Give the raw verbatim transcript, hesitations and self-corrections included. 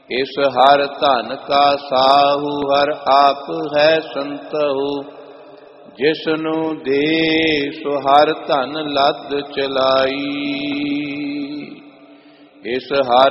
इस हर धन का साहू हर आप है संतहु, जिसनु दे सो हर धन लद चलाई। इस हर